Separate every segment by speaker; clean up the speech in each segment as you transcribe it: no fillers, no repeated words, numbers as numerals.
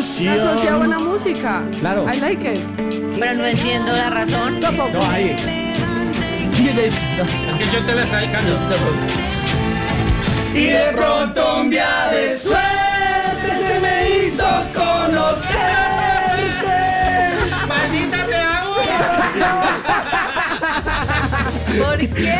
Speaker 1: ilusión.
Speaker 2: Asocia buena música.
Speaker 1: Claro.
Speaker 2: I like it.
Speaker 3: Pero no entiendo la razón.
Speaker 2: Tampoco.
Speaker 1: No, ahí.
Speaker 4: Es que yo te la estoy cantando.
Speaker 1: Y de pronto un día de suerte se me hizo conocerte.
Speaker 4: ¡Maldita te amo!
Speaker 3: ¿Por qué?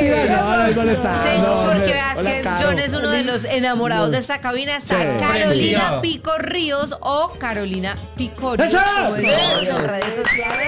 Speaker 1: No,
Speaker 3: Porque veas
Speaker 1: hola,
Speaker 3: que
Speaker 1: Caro.
Speaker 3: John es uno de los enamorados de esta cabina. Está
Speaker 1: Sí.
Speaker 3: Carolina
Speaker 4: Prendido.
Speaker 3: Pico Ríos o Carolina Picorio.
Speaker 1: ¡Eso!
Speaker 3: Como dicen en las redes sociales.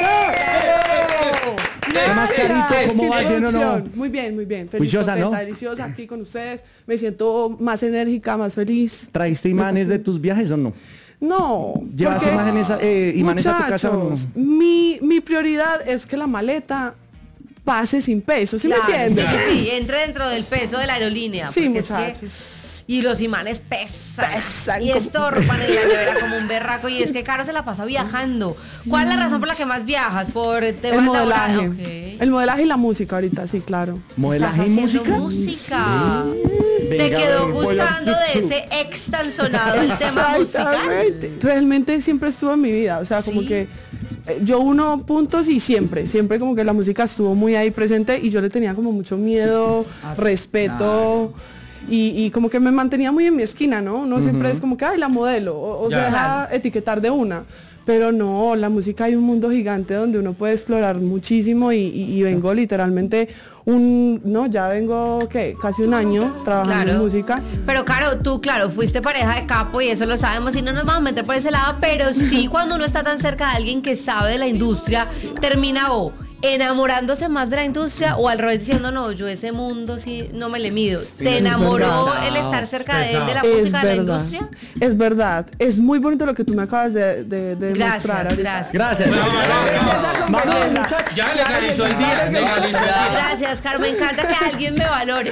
Speaker 1: ¿Qué más, Carito? ¿Cómo va? ¿Bien o no?
Speaker 2: Producción. Muy bien, muy bien. Feliz,
Speaker 1: Juiciosa,
Speaker 2: contenta,
Speaker 1: ¿no?
Speaker 2: deliciosa aquí con ustedes. Me siento más enérgica, más feliz.
Speaker 1: ¿Traíste imanes de tus viajes o no?
Speaker 2: No.
Speaker 1: ¿Llevas
Speaker 2: porque,
Speaker 1: imanes a tu casa o no?
Speaker 2: muchachos, mi prioridad es que la maleta pase sin peso, ¿sí
Speaker 3: Claro,
Speaker 2: me entiendes?
Speaker 3: sí, entre dentro del peso de la aerolínea.
Speaker 2: Sí,
Speaker 3: porque es que-
Speaker 2: muchachos.
Speaker 3: y los imanes pesan y
Speaker 2: como-
Speaker 3: estorban en la nevera como un berraco. Y es que Caro se la pasa viajando. ¿Cuál es la razón por la que más viajas? ¿Por temas
Speaker 2: El modelaje.
Speaker 3: laborales? Ok.
Speaker 2: El modelaje y la música ahorita, sí, claro.
Speaker 1: ¿Modelaje y
Speaker 3: ¿Estás haciendo
Speaker 1: música?
Speaker 3: música? ¿Te
Speaker 1: Venga,
Speaker 3: quedó
Speaker 1: voy a
Speaker 3: gustando de
Speaker 1: YouTube.
Speaker 3: ese ex tan sonado el tema musical?
Speaker 2: Exactamente. Realmente siempre estuvo en mi vida, o sea, como
Speaker 3: Sí.
Speaker 2: que yo uno puntos y siempre como que la música estuvo muy ahí presente y yo le tenía como mucho miedo, respeto. Y como que me mantenía muy en mi esquina, ¿no? No siempre es como que, ay, la modelo, o se
Speaker 4: Ya.
Speaker 2: deja etiquetar de una. Pero no, la música hay un mundo gigante donde uno puede explorar muchísimo y vengo literalmente ya vengo, ¿qué? Casi un año trabajando en música.
Speaker 3: Pero Caro, tú, claro, fuiste pareja de Capo y eso lo sabemos y no nos vamos a meter por ese lado, pero sí cuando uno está tan cerca de alguien que sabe de la industria, termina o enamorándose más de la industria o al revés diciendo, no, yo ese mundo sí no me le mido. ¿Te enamoró
Speaker 4: verdad.
Speaker 3: el estar cerca de él, de la
Speaker 2: Es
Speaker 3: música, de la
Speaker 2: verdad,
Speaker 3: industria?
Speaker 2: es verdad. Es muy bonito lo que tú me acabas de demostrar ahorita.
Speaker 3: Gracias.
Speaker 1: Gracias. Vamos, muchachos.
Speaker 4: Ya legalizó el día. Legalizó el día.
Speaker 3: Gracias, Caro, me encanta que alguien me valore.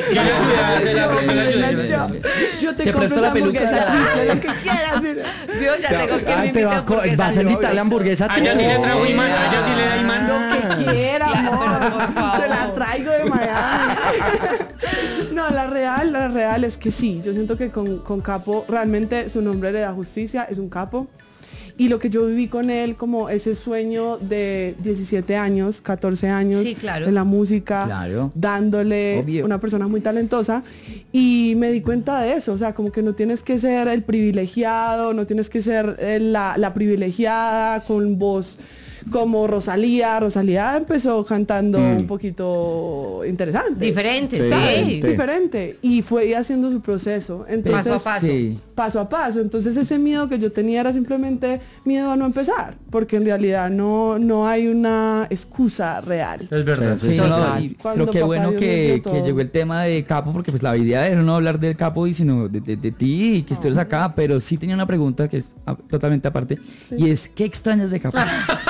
Speaker 2: Yo te
Speaker 4: Te
Speaker 2: compro
Speaker 4: presto
Speaker 2: esa
Speaker 4: la peluca.
Speaker 2: hamburguesa, triple, lo que quieras, mira.
Speaker 3: Dios, ya tengo que me
Speaker 1: Te
Speaker 3: invite
Speaker 1: va
Speaker 3: a hamburguesa.
Speaker 1: vas a invitarle hamburguesa a
Speaker 4: Allá sí le trajo imán. Allá sí le da imán.
Speaker 2: Lo que quiera,
Speaker 3: Claro,
Speaker 2: amor.
Speaker 3: por favor.
Speaker 2: Te la traigo de Miami. No, la real es que sí. Yo siento que con Capo, realmente su nombre le da justicia, es un capo. Y lo que yo viví con él, como ese sueño de 17 años, 14 años,
Speaker 3: Sí, claro.
Speaker 2: de la música,
Speaker 5: Claro.
Speaker 2: dándole
Speaker 5: Obvio.
Speaker 2: una persona muy talentosa. Y me di cuenta de eso, o sea, como que no tienes que ser el privilegiado, no tienes que ser la privilegiada con voz como Rosalía. Rosalía empezó cantando un poquito interesante.
Speaker 3: Diferente,
Speaker 1: Sí.
Speaker 3: sí.
Speaker 2: Diferente. Y fue haciendo su proceso. Entonces,
Speaker 3: Paso a paso.
Speaker 5: Sí.
Speaker 2: paso a paso. Entonces ese miedo que yo tenía era simplemente miedo a no empezar, porque en realidad no hay una excusa real.
Speaker 4: Es verdad.
Speaker 5: Sí,
Speaker 2: Total.
Speaker 5: y
Speaker 2: Cuando
Speaker 5: pero qué
Speaker 2: papá
Speaker 5: bueno
Speaker 2: Dios nos dio
Speaker 5: que
Speaker 2: todo.
Speaker 5: llegó el tema de Capo, porque pues la idea era no hablar del Capo y sino de ti y que estuvieras acá, pero sí tenía una pregunta que es totalmente aparte, y es, ¿qué extrañas de Capo?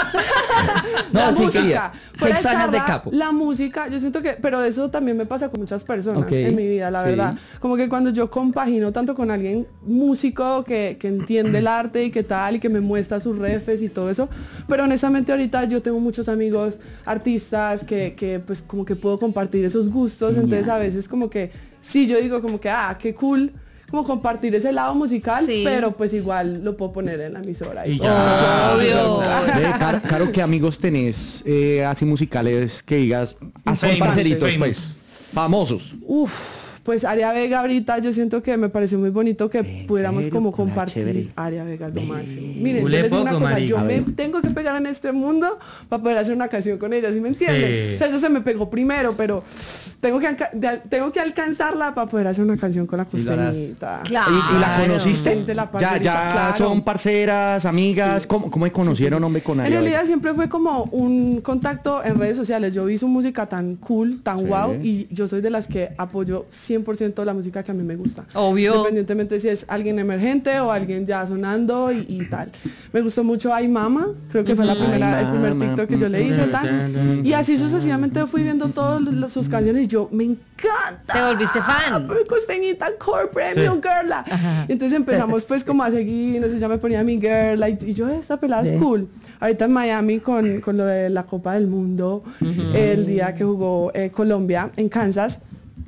Speaker 2: La
Speaker 5: sí,
Speaker 2: música.
Speaker 5: quería. ¿Qué
Speaker 2: Fuera
Speaker 5: extrañas de
Speaker 2: charla,
Speaker 5: Capo?
Speaker 2: La música, yo siento que, pero eso también me pasa con muchas personas
Speaker 5: Ok,
Speaker 2: en mi vida, la
Speaker 5: sí.
Speaker 2: verdad. Como que cuando yo compagino tanto con alguien músico que entiende el arte y que tal, y que me muestra sus refes y todo eso, pero honestamente ahorita yo tengo muchos amigos artistas que pues como que puedo compartir esos gustos, entonces a veces como que, sí, yo digo como que, qué cool, como compartir ese lado musical,
Speaker 3: Sí.
Speaker 2: pero pues igual lo puedo poner en la emisora.
Speaker 4: Y
Speaker 2: todo.
Speaker 4: ya.
Speaker 3: Obvio.
Speaker 1: Caro, ¿qué amigos tenés así musicales que digas, son
Speaker 4: Famous,
Speaker 1: parceritos,
Speaker 4: famous.
Speaker 1: pues? Famosos.
Speaker 2: Pues Aria Vega ahorita yo siento que me pareció muy bonito que
Speaker 1: ¿En
Speaker 2: pudiéramos
Speaker 1: serio?
Speaker 2: como
Speaker 1: Ah,
Speaker 2: compartir.
Speaker 1: chévere.
Speaker 2: Aria Vega es lo máximo. Miren,
Speaker 4: Ule
Speaker 2: yo les digo una
Speaker 4: poco,
Speaker 2: cosa,
Speaker 4: marica.
Speaker 2: yo
Speaker 1: A
Speaker 2: me
Speaker 1: ver.
Speaker 2: tengo que pegar en este mundo para poder hacer una canción con ella, ¿sí me entienden?
Speaker 4: Sí.
Speaker 2: O sea, eso se me pegó primero, pero tengo que alcanzarla para poder hacer una canción con la
Speaker 5: Y lo harás.
Speaker 2: costeñita.
Speaker 3: Claro.
Speaker 1: ¿Y la conociste?
Speaker 2: De la
Speaker 1: Ya,
Speaker 2: parcerita, claro.
Speaker 1: son parceras, amigas.
Speaker 2: Sí.
Speaker 1: ¿Cómo conocieron,
Speaker 2: Sí.
Speaker 1: hombre, con
Speaker 2: En
Speaker 1: Aria
Speaker 2: realidad
Speaker 1: Vega?
Speaker 2: siempre fue como un contacto en redes sociales. Yo vi su música tan cool, tan
Speaker 1: Sí.
Speaker 2: wow, y yo soy de las que apoyo 100% la música que a mí me gusta.
Speaker 3: Obvio.
Speaker 2: Independientemente si es alguien emergente o alguien ya sonando y tal. Me gustó mucho Ay Mama, creo que fue el primer
Speaker 1: Mama,
Speaker 2: TikTok que yo le hice, tal. Y así sucesivamente fui viendo todas sus canciones y yo, me encanta.
Speaker 3: Te volviste fan.
Speaker 2: Costeñita, core premium, girla. Entonces empezamos pues como a seguir, no sé, ya me ponía mi girl y yo, esta pelada es cool. Ahorita en Miami con lo de la Copa del Mundo, el día que jugó Colombia en Kansas,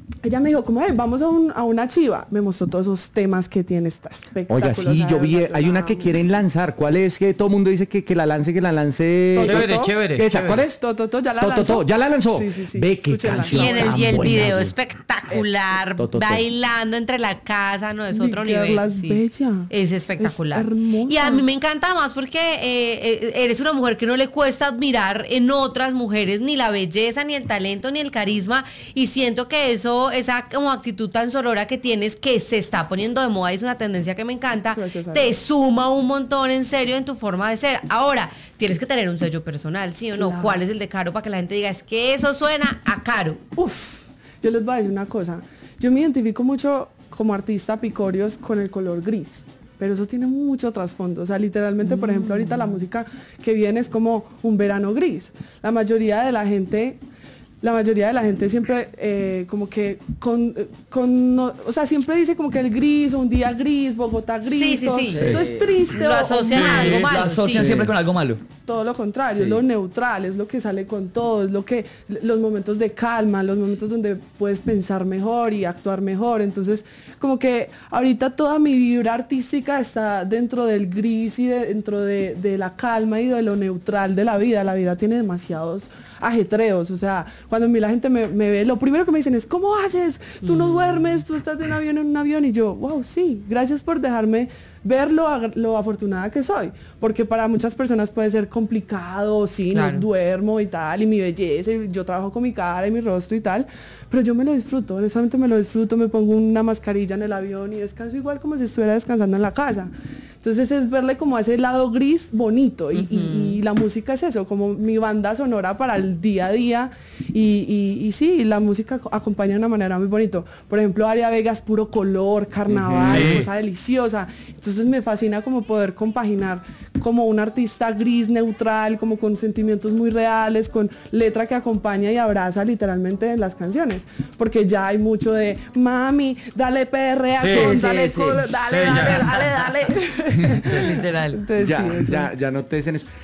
Speaker 2: ella me dijo, como, vamos a una chiva. Me mostró todos esos temas que tiene esta espectacular.
Speaker 6: Oiga, sí, yo vi, hay una que quieren lanzar. ¿Cuál es? Que todo el mundo dice que la lance,
Speaker 4: Chévere, chévere.
Speaker 6: ¿Esa? ¿Cuál es?
Speaker 2: Ya la lanzó.
Speaker 6: ¿Ya la lanzó?
Speaker 2: Sí.
Speaker 6: Ve qué
Speaker 2: Escúchenla.
Speaker 6: canción.
Speaker 3: Y el
Speaker 6: buena,
Speaker 3: video
Speaker 6: güey.
Speaker 3: espectacular, bailando entre la casa, no es
Speaker 2: Mi
Speaker 3: otro
Speaker 2: Carla
Speaker 3: nivel.
Speaker 2: es bella.
Speaker 3: Es espectacular.
Speaker 2: Es hermosa.
Speaker 3: Y a mí me encanta más porque eres una mujer que no le cuesta admirar en otras mujeres ni la belleza, ni el talento, ni el carisma. Y siento que esa como actitud tan sorora que tienes, que se está poniendo de moda y es una tendencia que me encanta,
Speaker 2: Gracias a
Speaker 3: te
Speaker 2: Dios.
Speaker 3: suma un montón en serio en tu forma de ser. Ahora, tienes que tener un sello personal, ¿sí o no?
Speaker 2: Claro.
Speaker 3: ¿Cuál es el de Caro? Para que la gente diga, es que eso suena a Caro.
Speaker 2: Uf, yo les voy a decir una cosa. Yo me identifico mucho como artista picorios con el color gris, pero eso tiene mucho trasfondo. O sea, literalmente, por ejemplo, ahorita la música que viene es como un verano gris. La mayoría de la gente siempre como que o sea, siempre dice como que el gris, o un día gris, Bogotá gris,
Speaker 3: Sí.
Speaker 2: todo es triste.
Speaker 3: Lo
Speaker 2: o
Speaker 3: asocian a algo malo.
Speaker 5: Lo asocian
Speaker 3: sí.
Speaker 5: siempre con algo malo.
Speaker 2: todo lo contrario,
Speaker 5: Sí.
Speaker 2: lo neutral, es lo que sale con todo, es los momentos de calma, los momentos donde puedes pensar mejor y actuar mejor. Entonces, como que ahorita toda mi vibra artística está dentro del gris y dentro de la calma y de lo neutral de la vida. La vida tiene demasiados ajetreos, o sea, cuando a mí la gente me ve, lo primero que me dicen es, ¿cómo haces? Tú no duermes, tú estás en un avión, y yo, wow, sí, gracias por dejarme ver lo afortunada que soy, porque para muchas personas puede ser complicado, sí,
Speaker 3: Claro.
Speaker 2: no duermo y tal, y mi belleza, y yo trabajo con mi cara y mi rostro y tal, pero yo me lo disfruto, honestamente me lo disfruto, me pongo una mascarilla en el avión y descanso igual como si estuviera descansando en la casa. Entonces es verle como a ese lado gris bonito, y la música es eso, como mi banda sonora para el día a día, y sí, la música acompaña de una manera muy bonito. Por ejemplo, Aria Vega es puro color, carnaval,
Speaker 4: Sí.
Speaker 2: cosa deliciosa. Entonces me fascina como poder compaginar como un artista gris, neutral, como con sentimientos muy reales, con letra que acompaña y abraza literalmente en las canciones, porque ya hay mucho de mami, dale perrea,
Speaker 4: Sí,
Speaker 2: son,
Speaker 3: sí,
Speaker 2: dale,
Speaker 3: sí.
Speaker 2: dale,
Speaker 4: Sí,
Speaker 2: dale.
Speaker 3: Literal.
Speaker 2: Entonces,
Speaker 6: Ya,
Speaker 2: sí, eso.
Speaker 6: ya noté en eso.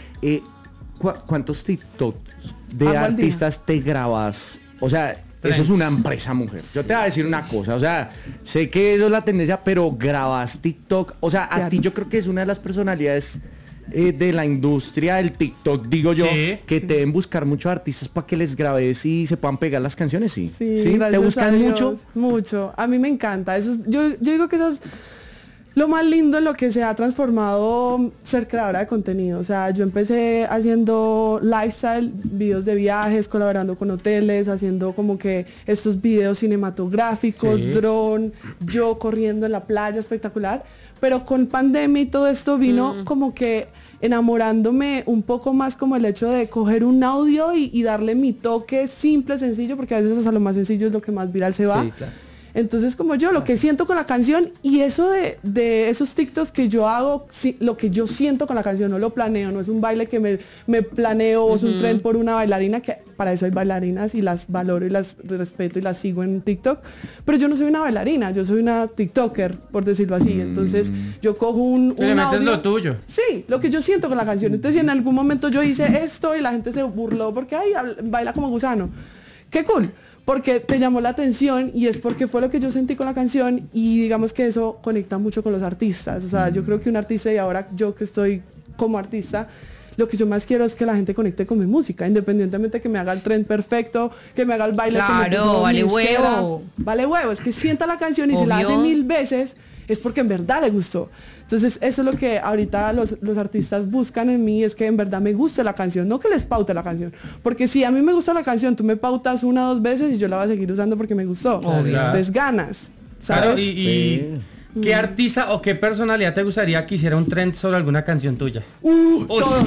Speaker 6: ¿Cuántos TikToks de
Speaker 2: Hago al día.
Speaker 6: artistas te grabas? O sea, eso es una empresa, mujer. Yo te voy a decir una cosa, o sea, sé que eso es la tendencia, pero grabas TikTok. O sea, a ti yo creo que es una de las personalidades de la industria del TikTok, digo yo,
Speaker 4: Sí.
Speaker 6: que te deben buscar muchos artistas para que les grabes y se puedan pegar las canciones, ¿sí?
Speaker 2: Sí,
Speaker 6: ¿Te
Speaker 2: gracias a
Speaker 6: buscan
Speaker 2: Dios,
Speaker 6: mucho?
Speaker 2: Mucho. A mí me encanta. Yo digo que eso es lo más lindo en lo que se ha transformado ser creadora de contenido. O sea, yo empecé haciendo lifestyle, videos de viajes, colaborando con hoteles, haciendo como que estos videos cinematográficos,
Speaker 4: Sí.
Speaker 2: dron, yo corriendo en la playa, espectacular. Pero con pandemia y todo esto vino como que enamorándome un poco más, como el hecho de coger un audio y darle mi toque simple, sencillo, porque a veces hasta lo más sencillo es lo que más viral se va.
Speaker 5: Sí, claro.
Speaker 2: Entonces, como yo, lo que siento con la canción, y eso de esos TikToks que yo hago, sí, lo que yo siento con la canción, no lo planeo, no es un baile que me planeo, o es un tren por una bailarina, que para eso hay bailarinas y las valoro y las respeto y las sigo en TikTok, pero yo no soy una bailarina, yo soy una TikToker, por decirlo así. Entonces, yo cojo un
Speaker 4: Y le metes
Speaker 2: audio.
Speaker 4: lo tuyo.
Speaker 2: Sí, lo que yo siento con la canción. Entonces, si en algún momento yo hice esto y la gente se burló porque, ay, baila como gusano, qué cool, porque te llamó la atención y es porque fue lo que yo sentí con la canción, y digamos que eso conecta mucho con los artistas. O sea, yo creo que un artista, y ahora yo que estoy como artista, lo que yo más quiero es que la gente conecte con mi música, independientemente que me haga el tren perfecto, que me haga el baile que me
Speaker 3: Claro,
Speaker 2: puso
Speaker 3: vale
Speaker 2: mi izquierda.
Speaker 3: huevo.
Speaker 2: Vale huevo, es que sienta la canción y se la
Speaker 3: Obvio.
Speaker 2: hace 1000 veces, es porque en verdad le gustó. Entonces, eso es lo que ahorita los artistas buscan en mí, es que en verdad me guste la canción, no que les paute la canción. Porque si a mí me gusta la canción, tú me pautas 1 o 2 veces y yo la voy a seguir usando porque me gustó.
Speaker 3: Obvio.
Speaker 2: Entonces, ganas,
Speaker 4: Claro,
Speaker 2: ¿sabes?
Speaker 4: y ¿qué artista o qué personalidad te gustaría que hiciera un trend sobre alguna canción tuya?
Speaker 2: Todos.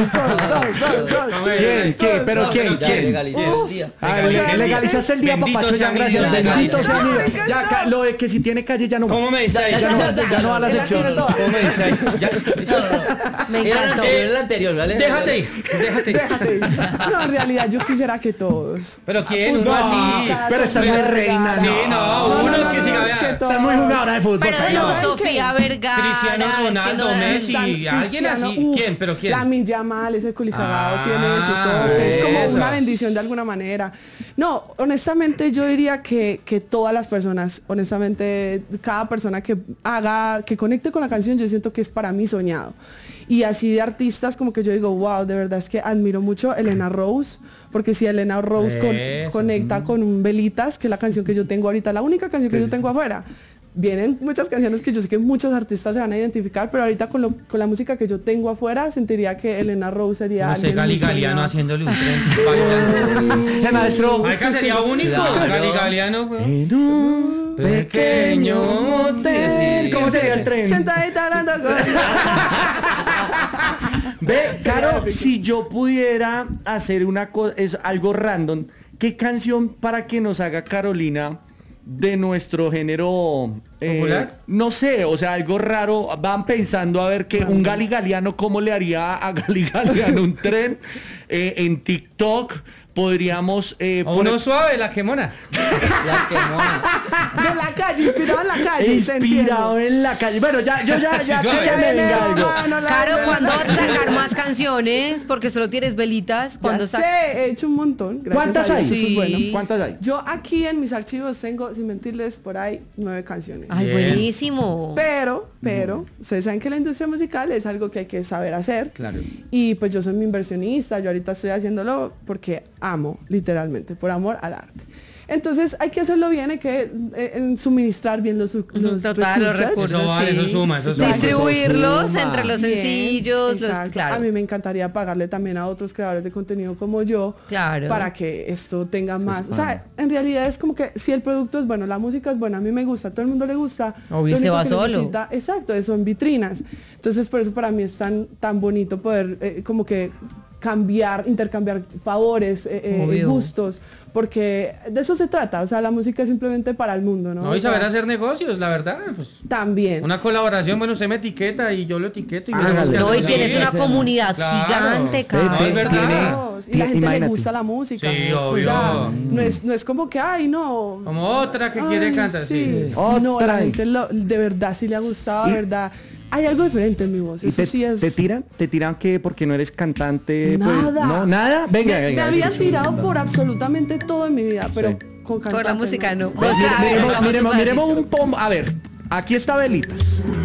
Speaker 6: ¿Quién? ¿Quién? ¿Pero quién?
Speaker 5: Ya
Speaker 6: ¿Quién?
Speaker 5: legalicé el día.
Speaker 6: Ah,
Speaker 2: O sea,
Speaker 6: legalizaste el día,
Speaker 4: bendito
Speaker 6: papacho, ya,
Speaker 4: sea mi
Speaker 6: gracias.
Speaker 4: Dios,
Speaker 6: Bendito
Speaker 4: legaliza.
Speaker 6: sea mi Dios.
Speaker 2: Me encantó.
Speaker 6: Ya, lo de que si tiene calle ya no.
Speaker 4: ¿Cómo me dice ahí?
Speaker 6: Ya no va a la sección.
Speaker 4: ¿Cómo me dice ahí? Ya.
Speaker 3: Me
Speaker 5: Era
Speaker 3: encantó.
Speaker 5: el anterior, ¿vale?
Speaker 4: Déjate ir, déjate ir.
Speaker 2: Déjate ir. No, en realidad yo quisiera que todos.
Speaker 4: Pero quién, uno
Speaker 2: No,
Speaker 4: así.
Speaker 6: pero esta no es reina,
Speaker 4: Sí, no, uno que siga,
Speaker 2: es
Speaker 4: vea.
Speaker 2: que
Speaker 6: Está muy jugadora de fútbol.
Speaker 3: Pero
Speaker 6: contenido.
Speaker 3: no,
Speaker 2: ¿saben
Speaker 3: Sofía
Speaker 2: qué?
Speaker 3: Vergara.
Speaker 4: Cristiano
Speaker 3: es que
Speaker 4: Ronaldo,
Speaker 3: no-
Speaker 4: Messi, alguien así. ¿Quién? ¿Pero quién?
Speaker 2: Lamine Yamal, ese culicagado
Speaker 4: Ah,
Speaker 2: tiene su toque. Es como
Speaker 4: eso.
Speaker 2: una bendición de alguna manera. No, honestamente yo diría que todas las personas, honestamente, cada persona que haga, que conecte con la canción, yo siento que es para mí soñado. Y así de artistas como que yo digo, wow, de verdad es que admiro mucho a Elena Rose, porque si Elena Rose
Speaker 4: Eso.
Speaker 2: conecta con un Velitas, que es la canción que yo tengo ahorita, la única canción que yo tengo afuera. Vienen muchas canciones que yo sé que muchos artistas se van a identificar, pero ahorita con la música que yo tengo afuera, sentiría que Elena Rose sería
Speaker 4: No sé,
Speaker 2: alguien
Speaker 4: Gali
Speaker 2: muy
Speaker 4: Galeano
Speaker 2: soñado.
Speaker 4: haciéndole un tren. bailando.
Speaker 6: El maestro.
Speaker 4: Marica, sería único.
Speaker 5: Claro.
Speaker 4: Gali Galeano, weón.
Speaker 6: En un pequeño motel.
Speaker 4: Sí.
Speaker 6: ¿Cómo sería el tren?
Speaker 2: Sentadita hablando con...
Speaker 6: Ve, claro, si yo pudiera hacer una cosa, es algo random, ¿qué canción para que nos haga Carolina de nuestro género
Speaker 4: ¿Popular?
Speaker 6: no sé, o sea, algo raro? Van pensando a ver que un Gali Galeano, ¿cómo le haría a Gali Galeano un tren? En TikTok podríamos
Speaker 4: O uno suave, la quemona.
Speaker 5: La quemona.
Speaker 2: De la calle, inspirado en la calle. se
Speaker 6: inspirado
Speaker 2: entiende.
Speaker 6: en la calle. Bueno, ya
Speaker 4: suave.
Speaker 6: que me venga algo.
Speaker 2: No,
Speaker 3: Caro, ¿cuándo vas a sacar más canciones? Porque solo tienes velitas. ¿Cuándo
Speaker 2: Ya sé, he hecho un montón. gracias
Speaker 6: ¿Cuántas
Speaker 2: a
Speaker 6: hay?
Speaker 2: Dios, eso es
Speaker 3: Sí.
Speaker 2: bueno.
Speaker 6: ¿Cuántas hay?
Speaker 2: Yo aquí en mis archivos tengo, sin mentirles, por ahí 9 canciones.
Speaker 3: Ay,
Speaker 4: Bien.
Speaker 3: buenísimo.
Speaker 2: Pero, ustedes saben que la industria musical es algo que hay que saber hacer.
Speaker 5: Claro.
Speaker 2: Y pues yo soy mi inversionista, yo ahorita estoy haciéndolo porque amo, literalmente, por amor al arte. Entonces hay que hacerlo bien, hay que suministrar bien los
Speaker 3: Total, los recursos.
Speaker 4: Eso vale,
Speaker 3: sí.
Speaker 4: eso suma.
Speaker 3: Distribuirlos
Speaker 6: Eso suma.
Speaker 3: entre los
Speaker 2: Bien,
Speaker 3: sencillos, los,
Speaker 2: exacto.
Speaker 3: claro.
Speaker 2: A mí me encantaría pagarle también a otros creadores de contenido como yo,
Speaker 3: Claro.
Speaker 2: para que esto tenga más. O sea, en realidad es como que si el producto es bueno, la música es buena, a mí me gusta, a todo el mundo le gusta.
Speaker 3: Obvio,
Speaker 2: lo
Speaker 3: se
Speaker 2: único
Speaker 3: va
Speaker 2: que
Speaker 3: solo.
Speaker 2: necesita- exacto, son vitrinas. Entonces por eso para mí es tan bonito poder como que intercambiar favores,
Speaker 3: Obvio.
Speaker 2: gustos, porque de eso se trata. O sea, la música es simplemente para el mundo, ¿no?
Speaker 4: No, y
Speaker 2: O sea,
Speaker 4: saber hacer negocios, la verdad. Pues,
Speaker 2: también.
Speaker 4: una colaboración, bueno, usted me etiqueta y yo lo etiqueto y
Speaker 6: Hágale.
Speaker 4: miramos qué
Speaker 3: No, y
Speaker 4: hacemos.
Speaker 3: tienes
Speaker 4: Sí,
Speaker 3: una
Speaker 5: sí,
Speaker 3: comunidad
Speaker 4: claro.
Speaker 3: gigante, Caro.
Speaker 4: No, es verdad.
Speaker 2: Claro, y la gente le
Speaker 6: Imagínate.
Speaker 2: gusta la música.
Speaker 4: Sí,
Speaker 2: O
Speaker 4: obvio.
Speaker 2: sea, no es como que, ay, no.
Speaker 4: Como otra que quiere
Speaker 2: Ay,
Speaker 4: cantar, sí.
Speaker 2: No,
Speaker 6: Otra.
Speaker 2: la gente de verdad sí le ha gustado, de verdad. Hay algo diferente en mi voz,
Speaker 6: ¿Y
Speaker 2: eso
Speaker 6: te,
Speaker 2: sí es...
Speaker 6: te tiran? ¿Te tiran que porque no eres cantante? Pues,
Speaker 2: Nada.
Speaker 6: no, nada. Venga,
Speaker 2: Me
Speaker 6: venga.
Speaker 2: habían
Speaker 6: sí.
Speaker 2: tirado por absolutamente todo en mi vida, pero con cantante
Speaker 3: Por la música no.
Speaker 2: no.
Speaker 3: O sea,
Speaker 6: Miremos
Speaker 3: pongamos un
Speaker 6: miremos
Speaker 3: pedacito.
Speaker 6: un pomo. A ver, aquí está Velitas.